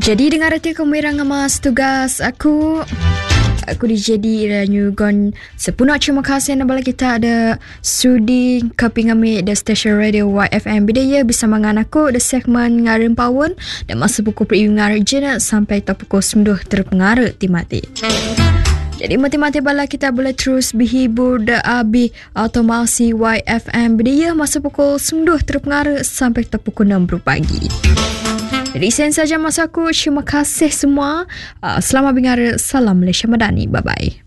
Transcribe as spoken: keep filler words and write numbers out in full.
Jadi dengar reti kemirangan mas tugas aku. Aku dijadi dan Yugon sepenuh terima kasih nabala kita ada sudi kepingami the station radio Y F M bidaya bisa mangan aku the segmen ngarin pawon dan masa pukul periu ngarin jena sampai tak pukul sembilan terpengaruh timati. Jadi mati-mati bala kita boleh terus berhibur da abi automasi Y F M bidaya masa pukul sembilan terpengaruh sampai tak pukul enam pagi. Jadi sen saja masa aku. Terima kasih semua. Uh, selamat dengar. Salam Malaysia Madani. Bye-bye.